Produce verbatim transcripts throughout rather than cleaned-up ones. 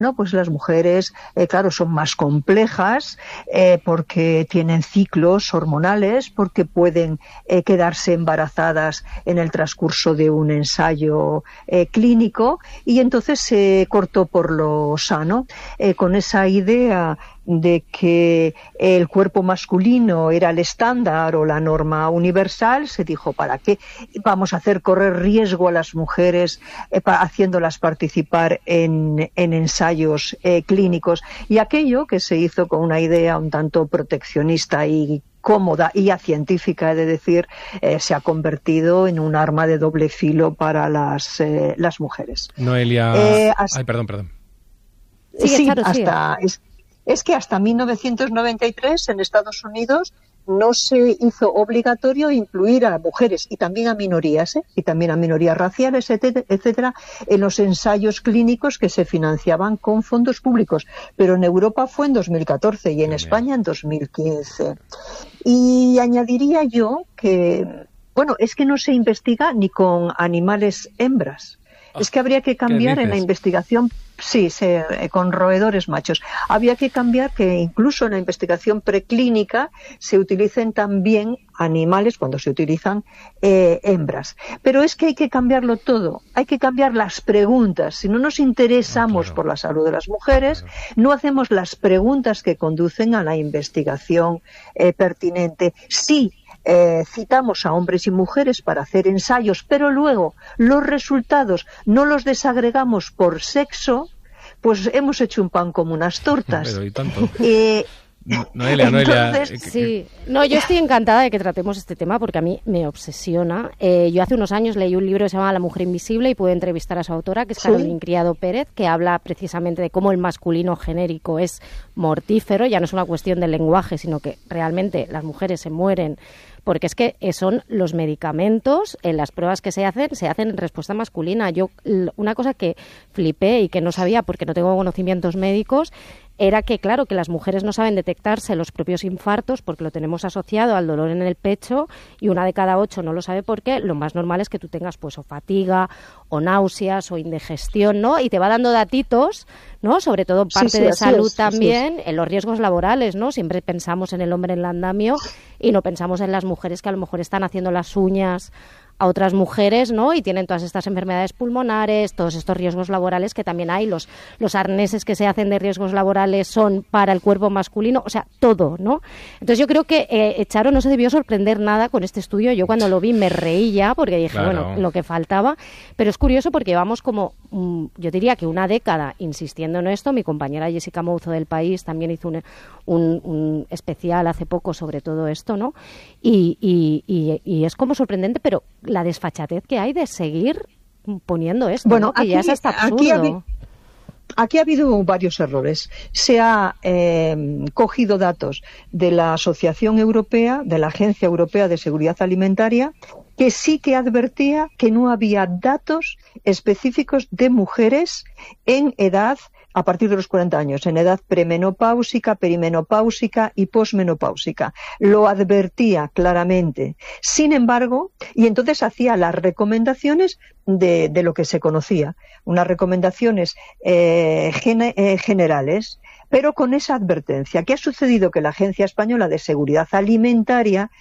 No, pues las mujeres, eh, claro, son más complejas eh, porque tienen ciclos hormonales, porque pueden eh, quedarse embarazadas en el transcurso de un ensayo eh, clínico, y entonces se cortó por lo sano, eh, con esa idea de que el cuerpo masculino era el estándar o la norma universal. Se dijo, ¿para qué vamos a hacer correr riesgo a las mujeres eh, pa, haciéndolas participar en, en ensayos eh, clínicos? Y aquello que se hizo con una idea un tanto proteccionista y cómoda y científica, he de decir, eh, se ha convertido en un arma de doble filo para las, eh, las mujeres. Noelia... Eh, hasta... Ay, perdón, perdón. Sí, sí claro, hasta... Es... Es que hasta mil novecientos noventa y tres en Estados Unidos no se hizo obligatorio incluir a mujeres y también a minorías, ¿eh? y también a minorías raciales, etcétera, en los ensayos clínicos que se financiaban con fondos públicos. Pero en Europa fue en dos mil catorce y en España en dos mil quince. Y añadiría yo que, bueno, es que no se investiga ni con animales hembras. Es que habría que cambiar en la investigación, sí, se, con roedores machos. Habría que cambiar que incluso en la investigación preclínica se utilicen también animales cuando se utilizan eh, hembras. Pero es que hay que cambiarlo todo, hay que cambiar las preguntas. Si no nos interesamos claro. por la salud de las mujeres, claro. no hacemos las preguntas que conducen a la investigación eh, pertinente. Sí. Eh, citamos a hombres y mujeres para hacer ensayos, pero luego los resultados no los desagregamos por sexo, pues hemos hecho un pan como unas tortas. Pero y tanto. Eh, Noelia, Noelia. Entonces, sí, no, yo estoy encantada de que tratemos este tema porque a mí me obsesiona. Eh, yo hace unos años leí un libro que se llama La mujer invisible y pude entrevistar a su autora, que es Carolina Criado Pérez, que habla precisamente de cómo el masculino genérico es mortífero. Ya no es una cuestión del lenguaje, sino que realmente las mujeres se mueren porque es que son los medicamentos, en las pruebas que se hacen, se hacen en respuesta masculina. Yo, una cosa que flipé y que no sabía porque no tengo conocimientos médicos, era que, claro, que las mujeres no saben detectarse los propios infartos porque lo tenemos asociado al dolor en el pecho y una de cada ocho no lo sabe porque lo más normal es que tú tengas pues o fatiga o náuseas o indigestión, ¿no? Y te va dando datitos, ¿no? Sobre todo parte sí, sí, de salud es, también, en los riesgos laborales, ¿no? Siempre pensamos en el hombre en el andamio y no pensamos en las mujeres que a lo mejor están haciendo las uñas a otras mujeres, ¿no? Y tienen todas estas enfermedades pulmonares, todos estos riesgos laborales que también hay, los, los arneses que se hacen de riesgos laborales son para el cuerpo masculino, o sea, todo, ¿no? Entonces yo creo que eh, Charo no se debió sorprender nada con este estudio. Yo cuando lo vi me reí ya porque dije, claro. bueno, lo que faltaba, pero es curioso porque llevamos como, mm, yo diría que una década insistiendo en esto. Mi compañera Jessica Mouzo del País también hizo un, un, un especial hace poco sobre todo esto, ¿no? Y, y, y, y es como sorprendente, pero la desfachatez que hay de seguir poniendo esto, bueno, ¿no? Que aquí, ya es hasta absurdo. Aquí ha, aquí ha habido varios errores. Se ha eh, cogido datos de la Asociación Europea, de la Agencia Europea de Seguridad Alimentaria, que sí que advertía que no había datos específicos de mujeres en edad a partir de los cuarenta años, en edad premenopáusica, perimenopáusica y posmenopáusica. Lo advertía claramente. Sin embargo, y entonces hacía las recomendaciones de, de lo que se conocía, unas recomendaciones eh, gene, eh, generales, pero con esa advertencia. ¿Qué ha sucedido? Que la Agencia Española de Seguridad Alimentaria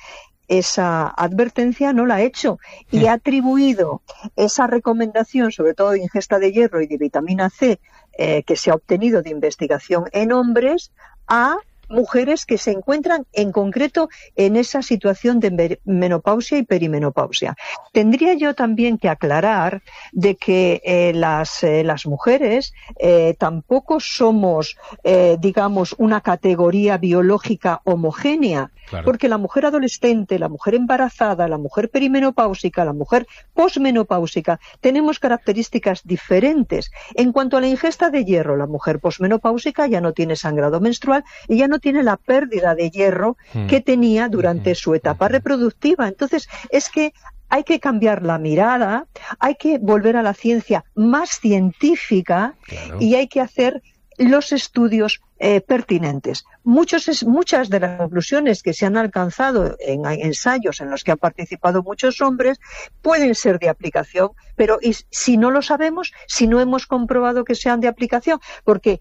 esa advertencia no la ha hecho y ha atribuido esa recomendación, sobre todo de ingesta de hierro y de vitamina C, eh, que se ha obtenido de investigación en hombres, a mujeres que se encuentran en concreto en esa situación de menopausia y perimenopausia. Tendría yo también que aclarar de que eh, las, eh, las mujeres eh, tampoco somos, eh, digamos, una categoría biológica homogénea. Claro. Porque la mujer adolescente, la mujer embarazada, la mujer perimenopáusica, la mujer posmenopáusica, tenemos características diferentes. En cuanto a la ingesta de hierro, la mujer posmenopáusica ya no tiene sangrado menstrual y ya no tiene la pérdida de hierro mm. que tenía durante mm. su etapa mm. reproductiva. Entonces, es que hay que cambiar la mirada, hay que volver a la ciencia más científica claro. y hay que hacer los estudios eh, pertinentes. Muchos es, muchas de las conclusiones que se han alcanzado en ensayos en los que han participado muchos hombres pueden ser de aplicación, pero y, si no lo sabemos, si no hemos comprobado que sean de aplicación, porque